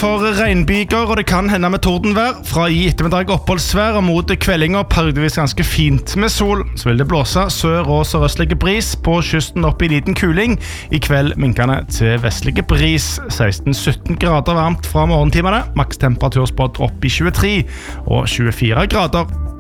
for regnbyger, og det kan hende med tordenvær. Fra i ettermiddag oppholdsvær og mot kveldinger periodevis ganske fint med sol. Så vil det blåse sør- og sørøstlige bris på kysten opp i liten kuling. I kveld minkende til vestlige bris. 16-17 grader varmt fra morgentimene. Makstemperatur spådd opp i 23 og 24 grader.